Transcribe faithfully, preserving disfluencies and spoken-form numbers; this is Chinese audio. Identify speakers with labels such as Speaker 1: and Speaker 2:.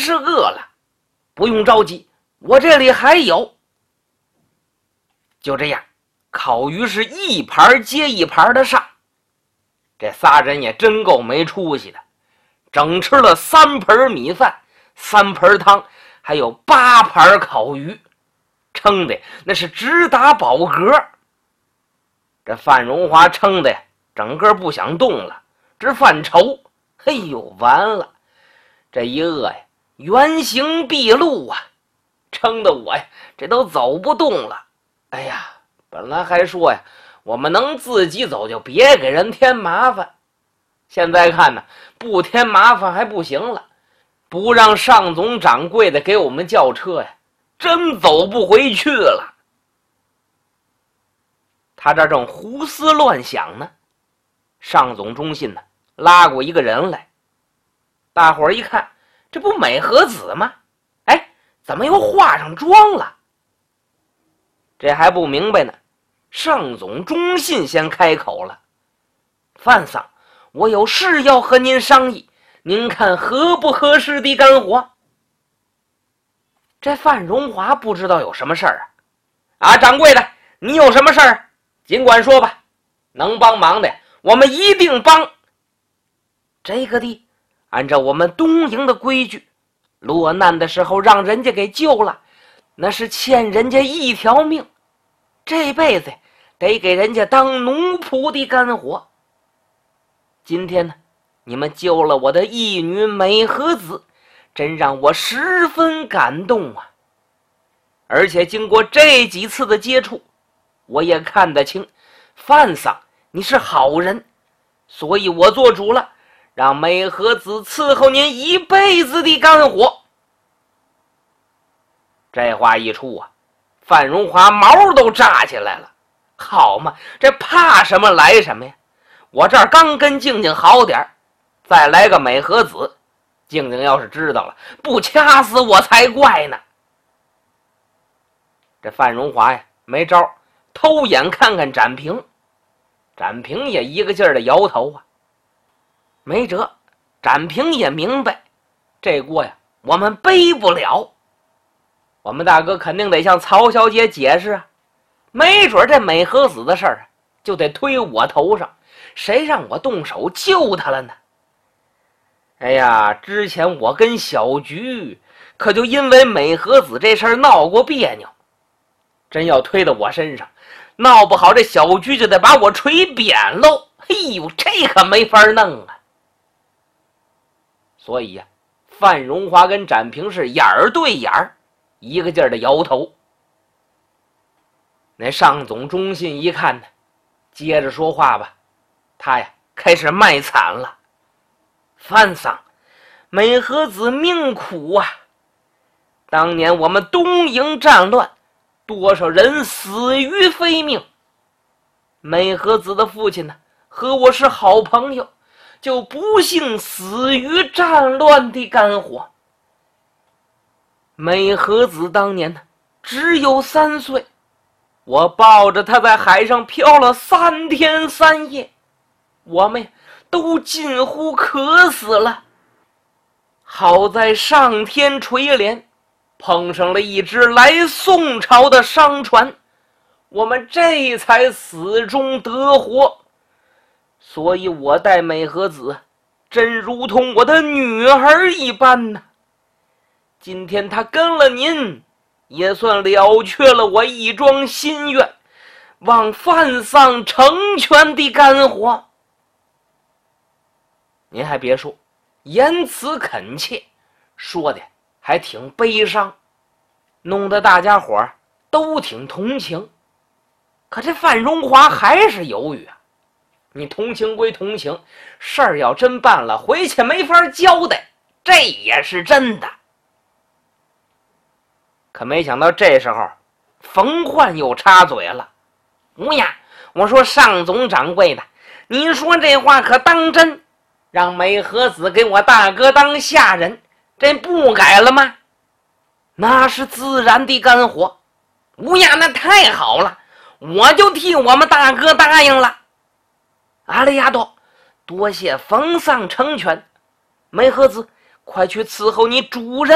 Speaker 1: 是饿了，不用着急，我这里还有。就这样，烤鱼是一盘接一盘的上。这仨人也真够没出息的，整吃了三盆米饭，三盆汤，还有八盘烤鱼，撑的那是直打饱嗝。这范荣华撑的呀，整个不想动了，直犯愁。嘿呦，完了，这一饿呀，原形毕露啊，撑得我呀，这都走不动了。哎呀，本来还说呀，我们能自己走就别给人添麻烦，现在看呢，不添麻烦还不行了，不让上总掌柜的给我们叫车呀，真走不回去了。他这正胡思乱想呢，上总中心呢拉过一个人来，大伙儿一看，这不美和子吗？哎，怎么又化上妆了？这还不明白呢，上总中信先开口了：“范桑，我有事要和您商议，您看合不合适的干活？”这范荣华不知道有什么事儿啊！啊，掌柜的，你有什么事儿？尽管说吧，能帮忙的我们一定帮。这个的，按照我们东营的规矩，落难的时候让人家给救了，那是欠人家一条命，这辈子得给人家当奴仆的干活。今天呢，你们救了我的义女美和子，真让我十分感动啊！而且经过这几次的接触，我也看得清，范桑你是好人，所以我做主了，让美和子伺候您一辈子的干活。这话一出啊，范荣华毛都炸起来了。好嘛，这怕什么来什么呀？我这儿刚跟静静好点，再来个美和子，静静要是知道了，不掐死我才怪呢。这范荣华呀，没招，偷眼看看展平，展平也一个劲儿的摇头啊。没辙，展平也明白，这锅呀，我们背不了。我们大哥肯定得向曹小姐解释啊，没准这美和子的事儿就得推我头上，谁让我动手救他了呢？哎呀，之前我跟小菊可就因为美和子这事儿闹过别扭，真要推到我身上，闹不好这小菊就得把我锤扁喽。哎呦，这可没法弄啊！所以呀、啊，范荣华跟展平是眼儿对眼儿，一个劲儿的摇头。那上总中信一看呢，接着说话吧，他呀开始卖惨了。范桑，美和子命苦啊！当年我们东营战乱，多少人死于非命。美和子的父亲呢，和我是好朋友，就不幸死于战乱的干火。美和子当年呢，只有三岁，我抱着她在海上漂了三天三夜，我们都近乎渴死了。好在上天垂怜，碰上了一只来宋朝的商船，我们这才死中得活。所以我待美和子真如同我的女儿一般呢。今天她跟了您，也算了却了我一桩心愿，望范桑成全的干活。您还别说，言辞恳切，说的还挺悲伤，弄得大家伙都挺同情。可这范荣华还是犹豫啊。你同情归同情，事儿要真办了，回去没法交代，这也是真的。可没想到这时候，冯焕又插嘴了：“吴呀，我说上总掌柜的，你说这话可当真？让美和子给我大哥当下人，这不改了吗？那是自然的干活。吴呀，那太好了，我就替我们大哥答应了。阿里亚多，多谢冯桑成全，美和子，快去伺候你主人